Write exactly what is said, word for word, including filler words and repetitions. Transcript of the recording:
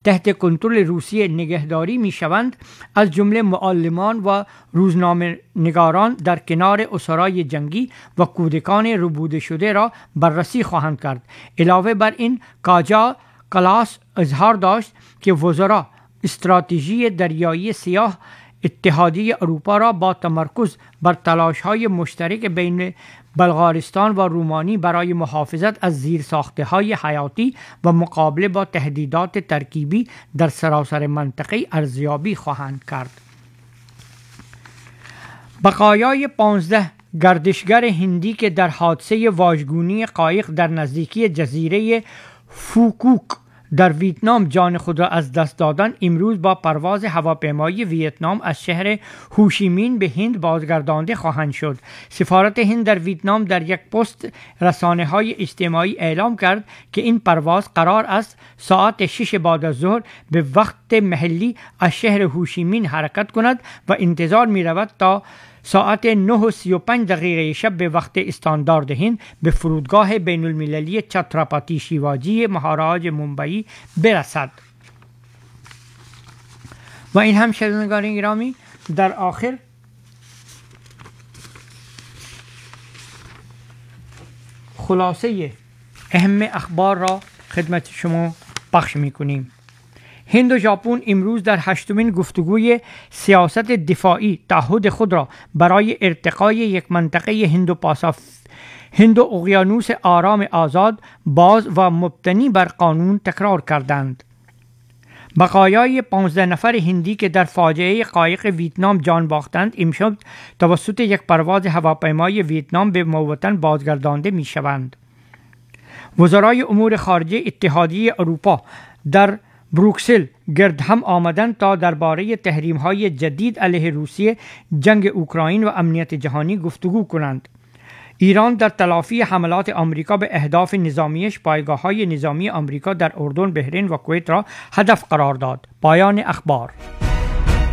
تحت کنترل روسیه نگهداری می شوند، از جمله معلمان و روزنامه‌نگاران در کنار اسرای جنگی و کودکان ربوده شده را بررسی خواهند کرد. علاوه بر این کاجا کلاس اظهار داشت که وزرا استراتژی دریایی سیاه اتحادیه اروپا را با تمرکز بر تلاش‌های مشترک بین بلغارستان و رومانی برای محافظت از زیرساخته‌های حیاتی و مقابله با تهدیدات ترکیبی در سراسر منطقه ارزیابی خواهند کرد. بقایای پانزده گردشگر هندی که در حادثه واژگونی قایق در نزدیکی جزیره فوکوک در ویتنام جان خود را از دست دادند، امروز با پرواز هواپیمایی ویتنام از شهر هوشیمین به هند بازگردانده خواهند شد. سفارت هند در ویتنام در یک پست رسانه‌های اجتماعی اعلام کرد که این پرواز قرار است ساعت شش بعد از ظهر به وقت محلی از شهر هوشیمین حرکت کند و انتظار می رود تا ساعت نه و سی و پنج دقیقه شب به وقت استاندارد هند به فرودگاه بین المللی چتراپاتی شیواجی مهاراج ممبئی برسد. و این هم شنوندگان گرامی در آخر خلاصه اهم اخبار را خدمت شما پخش می کنیم. هند و ژاپن امروز در هشتمین گفتگوی سیاست دفاعی تعهد خود را برای ارتقای یک منطقه هند و پاساف هند و اقیانوس آرام آزاد، باز و مبتنی بر قانون تکرار کردند. بقایای پانزده نفر هندی که در فاجعه قایق ویتنام جان باختند امشب توسط یک پرواز هواپیمای ویتنام به موطن بازگردانده می شوند. وزرای امور خارجه اتحادیه اروپا در بروکسل گرد هم آمدند تا درباره تحریم‌های جدید علیه روسیه، جنگ اوکراین و امنیت جهانی گفتگو کنند. ایران در تلافی حملات آمریکا به اهداف نظامیش پایگاه‌های نظامی آمریکا در اردن، بحرین و کویت را هدف قرار داد. پایان اخبار.